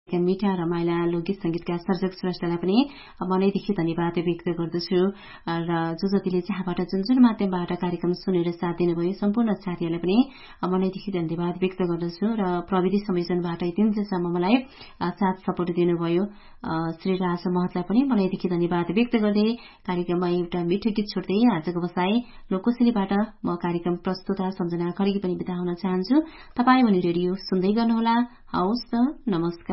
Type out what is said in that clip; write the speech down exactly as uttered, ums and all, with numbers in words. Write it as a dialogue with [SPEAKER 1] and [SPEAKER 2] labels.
[SPEAKER 1] मिठा रमाइला लोकगीत संगीतका सर्जक श्रेष्ठलाई पनि मनैदेखि धन्यवाद व्यक्त गर्दछु र जो जतिले जहाँबाट जुन जुन माध्यमबाट कार्यक्रम सुनेर साथ दिनुभयो सम्पूर्ण साथीहरूलाई पनि मनैदेखि धन्यवाद व्यक्त गर्दछु र प्रविधि संयोजनबाट दिनसम्म मलाई साथ सपोर्ट दिनुभयो श्री राज महतलाई पनि मनैदेखि धन्यवाद व्यक्त गर्दै कार्यक्रममा एउटा मिठो गीत छोड्दै आजको बसाई लोककोशलीबाट म कार्यक्रम प्रस्तुता सम्झना खड्गी पनि बिदा हुन चाहन्छु। तपाईँ पनि रेडियो सुन्दै गर्नुहोला। हवस् त, नमस्कार।